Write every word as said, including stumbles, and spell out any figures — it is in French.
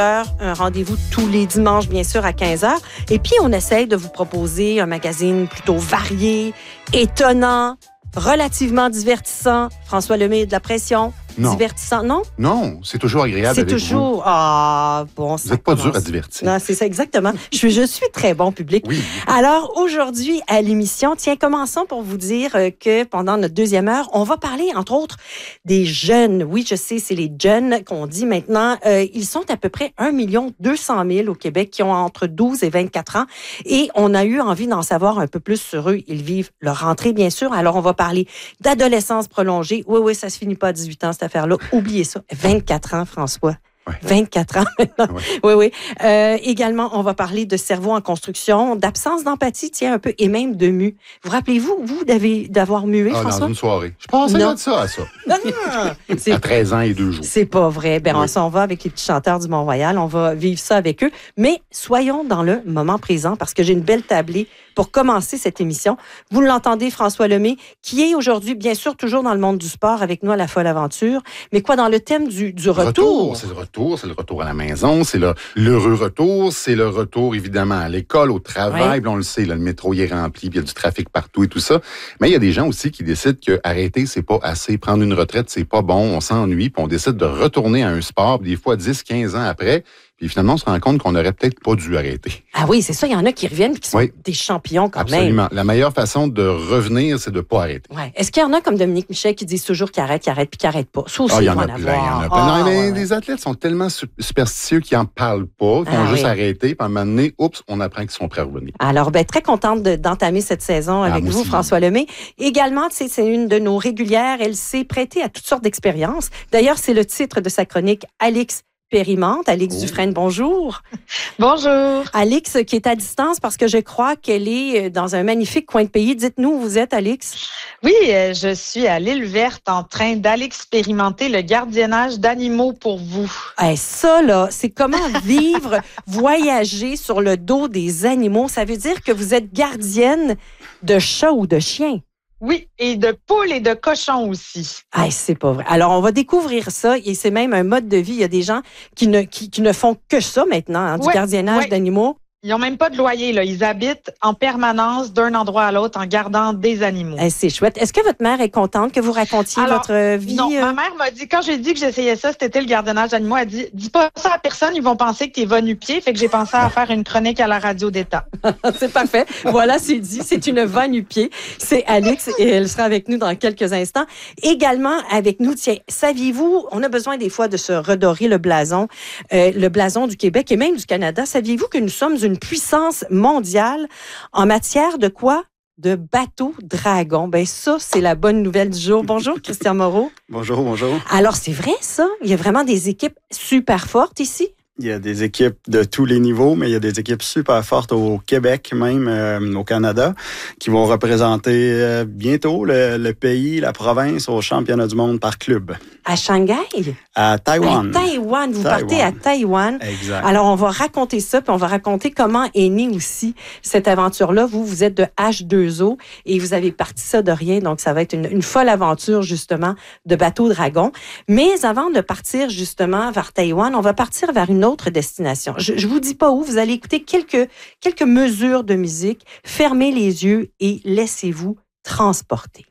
Un rendez-vous tous les dimanches, bien sûr, à quinze heures. Et puis, on essaye de vous proposer un magazine plutôt varié, étonnant, relativement divertissant. François Lemay, de la pression. Non. Divertissant, non? Non, c'est toujours agréable C'est avec toujours... vous. Ah, bon, ça Vous n'êtes pas commence. dur à divertir. Non, c'est ça, exactement. je, suis, je suis très bon public. Oui. Alors, aujourd'hui, à l'émission, tiens, commençons pour vous dire que pendant notre deuxième heure, on va parler, entre autres, des jeunes. Oui, je sais, c'est les jeunes qu'on dit maintenant. Euh, ils sont à peu près un million deux cent mille au Québec qui ont entre douze et vingt-quatre ans. Et on a eu envie d'en savoir un peu plus sur eux. Ils vivent leur rentrée, bien sûr. Alors, on va parler d'adolescence prolongée. Oui, oui, ça se finit pas à dix-huit ans, cette affaire-là. Oubliez ça. vingt-quatre ans, François. Ouais. vingt-quatre ans maintenant. Ouais. Oui, oui. Euh, également, on va parler de cerveau en construction, d'absence d'empathie, tiens, un peu, et même de mu. Vous rappelez-vous, vous, d'avez- d'avoir mué, Ah, François? dans une soirée. Je pensais Non. de ça à ça. Non, c'est À treize ans et deux jours. c'est pas vrai. Ben, on Oui. s'en va avec les petits chanteurs du Mont-Royal. On va vivre ça avec eux. Mais soyons dans le moment présent parce que j'ai une belle tablée pour commencer cette émission. Vous l'entendez, François Lemay, qui est aujourd'hui, bien sûr, toujours dans le monde du sport avec nous à la Folle Aventure. Mais quoi, dans le thème du, du retour? C'est le retour, c'est le retour à la maison, c'est le, l'heureux retour, c'est le retour évidemment à l'école, au travail. Ouais. Puis on le sait, là, le métro il est rempli, puis il y a du trafic partout et tout ça. Mais il y a des gens aussi qui décident que arrêter, c'est pas assez, prendre une retraite, c'est pas bon, on s'ennuie, puis on décide de retourner à un sport, puis des fois dix, quinze ans après. Puis finalement, on se rend compte qu'on n'aurait peut-être pas dû arrêter. Ah oui, c'est ça. Il y en a qui reviennent et qui sont Oui. des champions quand Absolument. La meilleure façon de revenir, c'est de ne pas arrêter. même. Ouais. Est-ce qu'il y en a comme Dominique Michel qui disent toujours qu'il arrête, qu'il arrête puis qu'il arrête pas? Ça aussi, Ah, il y il en va a plein, il y avoir. en a plein. Ah, non, mais ouais, ouais. les athlètes sont tellement su- superstitieux qu'ils n'en parlent pas, qu'ils Ah, vont juste oui. arrêter, puis à un moment donné, oups, on apprend qu'ils sont prêts à revenir. Alors, ben, très contente de- d'entamer cette saison avec moi vous, aussi. François Lemay. Également, tu sais, c'est une de nos régulières. Elle s'est prêtée à toutes sortes d'expériences. D'ailleurs, c'est le titre de sa chronique, Alix Périmente. Alix Oh. Dufresne, bonjour. Bonjour. Alix, qui est à distance parce que je crois qu'elle est dans un magnifique coin de pays. Dites-nous où vous êtes, Alix. Oui, euh, je suis à l'île verte en train d'aller expérimenter le gardiennage d'animaux pour vous. Eh, ça, là, c'est comment vivre, voyager sur le dos des animaux. Ça veut dire que vous êtes gardienne de chats ou de chiens. Oui, et de poules et de cochons aussi. Ah, c'est pas vrai. Alors, on va découvrir ça et c'est même un mode de vie. Il y a des gens qui ne, qui, qui ne font que ça maintenant, hein, du Ouais, gardiennage ouais. d'animaux. Ils n'ont même pas de loyer, là. Ils habitent en permanence d'un endroit à l'autre en gardant des animaux. Eh, c'est chouette. Est-ce que votre mère est contente que vous racontiez Alors, votre euh, vie? Non, euh? ma mère m'a dit, quand j'ai dit que j'essayais ça, cet été, le gardiennage d'animaux, elle dit, dis pas ça à personne, ils vont penser que t'es va nu-pied. Fait que j'ai pensé à faire une chronique à la radio d'État. C'est parfait. Voilà, c'est dit. C'est une va nu-pied. C'est Alix et elle sera avec nous dans quelques instants. Également avec nous, tiens, saviez-vous, on a besoin des fois de se redorer le blason, euh, le blason du Québec et même du Canada. Saviez-vous que nous sommes une puissance mondiale en matière de quoi? De bateaux dragons. Ben ça, c'est la bonne nouvelle du jour. Bonjour, Christian Moreau. Bonjour, bonjour. Alors, c'est vrai, ça? Il y a vraiment des équipes super fortes ici? Il y a des équipes de tous les niveaux, mais il y a des équipes super fortes au Québec, même euh, au Canada, qui vont représenter euh, bientôt le, le pays, la province au championnat du monde par club. À Shanghai? À Taïwan. À Taïwan. Vous Taïwan. partez à Taïwan. Exact. Alors, on va raconter ça, puis on va raconter comment est née aussi cette aventure-là. Vous, vous êtes de H deux O et vous avez parti ça de rien, donc ça va être une, une folle aventure, justement, de bateau dragon. Mais avant de partir, justement, vers Taïwan, on va partir vers une autre destination. Je, je vous dis pas où, vous allez écouter quelques, quelques mesures de musique, fermez les yeux et laissez-vous transporter.